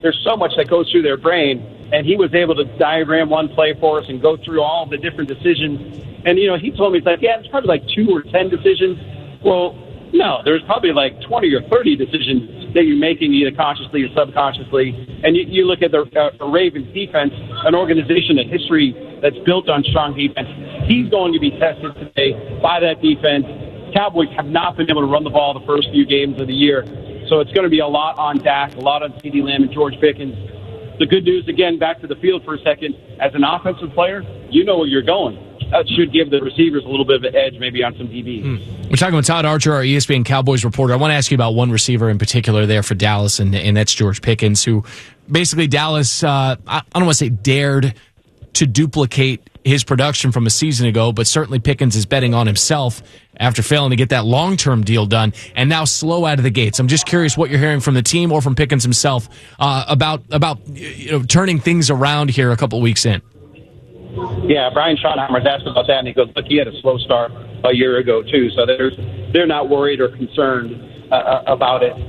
there's so much that goes through their brain, and he was able to diagram one play for us and go through all the different decisions. And, he told me, it's like, yeah, it's probably like 2 or 10 decisions. Well, no, there's probably like 20 or 30 decisions that you're making either consciously or subconsciously. And you look at the Ravens defense, an organization, a history that's built on strong defense. He's going to be tested today by that defense. Cowboys have not been able to run the ball the first few games of the year. So it's going to be a lot on Dak, a lot on CeeDee Lamb and George Pickens. The good news, again, back to the field for a second, as an offensive player, you know where you're going. That should give the receivers a little bit of an edge maybe on some DBs. We're talking with Todd Archer, our ESPN Cowboys reporter. I want to ask you about one receiver in particular there for Dallas, and that's George Pickens, who basically Dallas, I don't want to say dared to duplicate his production from a season ago, but certainly Pickens is betting on himself after failing to get that long-term deal done, and now slow out of the gates. I'm just curious what you're hearing from the team or from Pickens himself about turning things around here a couple weeks in. Yeah, Brian Schottenheimer's asked about that, and he goes, look, he had a slow start a year ago, too, so they're not worried or concerned about it.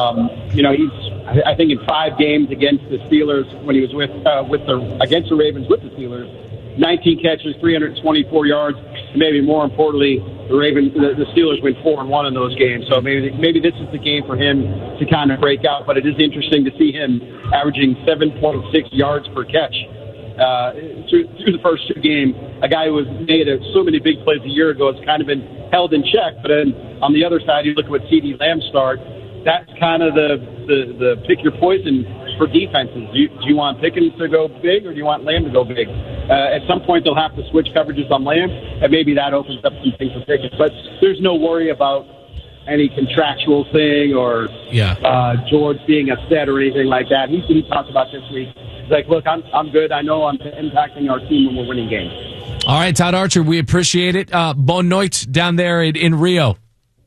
I think in 5 games against the Steelers, when he was against the Ravens with the Steelers, 19 catches, 324 yards, and maybe more importantly, the Steelers went 4-1 in those games. So maybe this is the game for him to kind of break out. But it is interesting to see him averaging 7.6 yards per catch through the first 2 games. A guy who was made so many big plays a year ago has kind of been held in check. But then on the other side, you look at what CeeDee Lamb start. That's kind of the pick your poison for defenses. Do you want Pickens to go big or do you want Lamb to go big? At some point, they'll have to switch coverages on Lamb, and maybe that opens up some things for Pickens. But there's no worry about any contractual thing or George being upset or anything like that. He talked about this week. He's like, look, I'm good. I know I'm impacting our team when we're winning games. All right, Todd Archer, we appreciate it. Bonne nuit down there in Rio.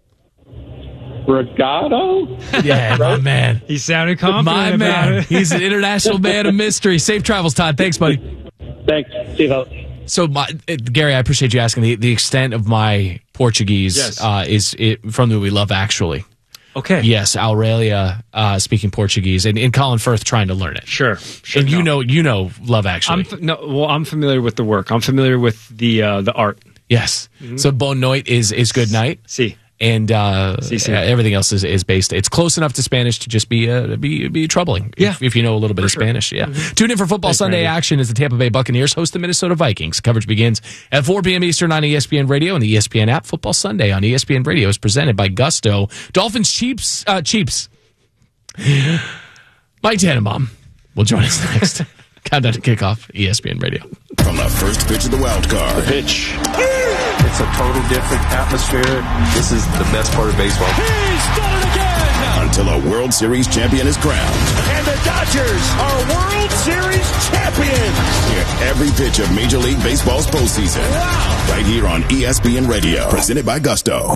Brigado? Yeah, right? My man. He sounded confident about it. He's an international man of mystery. Safe travels, Todd. Thanks, buddy. Thanks. See you, folks. So, Gary, I appreciate you asking. The extent of my Portuguese is from the movie Love Actually. Okay. Yes, Aurelia speaking Portuguese, and Colin Firth trying to learn it. Sure. And you know Love Actually. I'm familiar with the work. I'm familiar with the art. Yes. Mm-hmm. So bonne nuit is good night. See. And everything else is based. It's close enough to Spanish to just be troubling. If you know a little bit of Spanice. Yeah. Mm-hmm. Tune in for Football Sunday action as the Tampa Bay Buccaneers host the Minnesota Vikings. Coverage begins at 4 p.m. Eastern on ESPN Radio and the ESPN app. Football Sunday on ESPN Radio is presented by Gusto. Dolphins Cheaps. Mike Tannenbaum will join us next. Countdown to kickoff, ESPN Radio. From the first pitch of the wild card. The pitch. It's a total different atmosphere. This is the best part of baseball. He's done it again! Until a World Series champion is crowned. And the Dodgers are World Series champions! Hear every pitch of Major League Baseball's postseason. Wow! Right here on ESPN Radio. Presented by Gusto.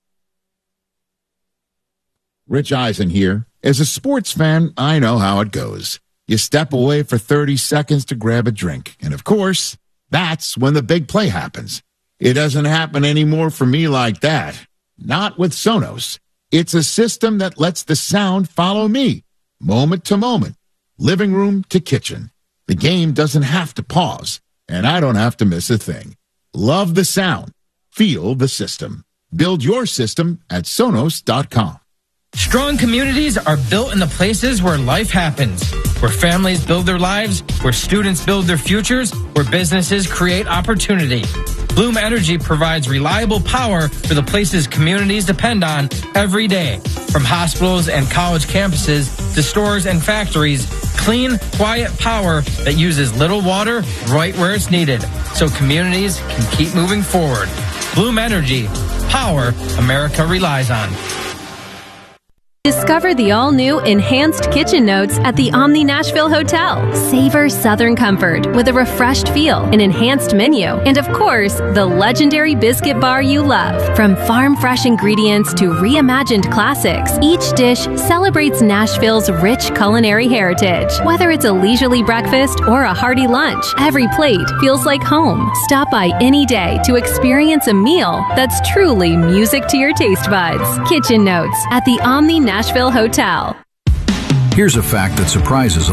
Rich Eisen here. As a sports fan, I know how it goes. You step away for 30 seconds to grab a drink. And of course, that's when the big play happens. It doesn't happen anymore for me like that. Not with Sonos. It's a system that lets the sound follow me, moment to moment, living room to kitchen. The game doesn't have to pause, and I don't have to miss a thing. Love the sound. Feel the system. Build your system at Sonos.com. Strong communities are built in the places where life happens, where families build their lives, where students build their futures, where businesses create opportunity. Bloom Energy provides reliable power for the places communities depend on every day. From hospitals and college campuses to stores and factories, clean, quiet power that uses little water right where it's needed, so communities can keep moving forward. Bloom Energy, power America relies on. Discover the all-new Enhanced Kitchen Notes at the Omni Nashville Hotel. Savor Southern comfort with a refreshed feel, an enhanced menu, and of course, the legendary biscuit bar you love. From farm-fresh ingredients to reimagined classics, each dish celebrates Nashville's rich culinary heritage. Whether it's a leisurely breakfast or a hearty lunch, every plate feels like home. Stop by any day to experience a meal that's truly music to your taste buds. Kitchen Notes at the Omni Nashville Hotel. Here's a fact that surprises